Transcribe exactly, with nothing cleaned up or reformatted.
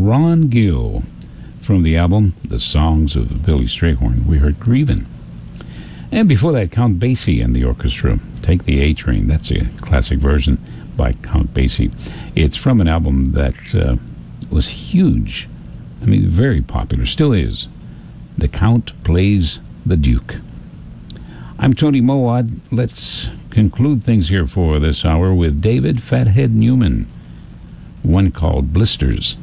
Ron Gill. From the album The Songs of Billy Strayhorn, we heard Grievin'. And before that, Count Basie and the orchestra, Take the A Train. That's a classic version by Count Basie. It's from an album that uh, was huge. I mean, very popular, still is. The Count Plays the Duke. I'm Tony Mowat. Let's conclude things here for this hour with David Fathead Newman, one called Blisters.